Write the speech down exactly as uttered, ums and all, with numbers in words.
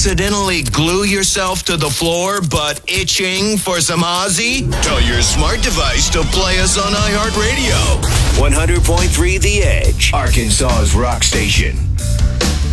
accidentally glue yourself to the floor but itching for some Ozzy? Tell your smart device to play us on iHeartRadio. one hundred point three The Edge, Arkansas's rock station.